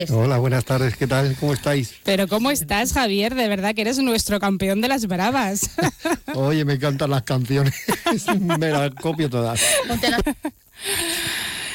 Hola, buenas tardes, ¿qué tal? ¿Cómo estáis? Pero ¿cómo estás, Javier? De verdad que eres nuestro campeón de las bravas. Oye, me encantan las canciones, me las copio todas.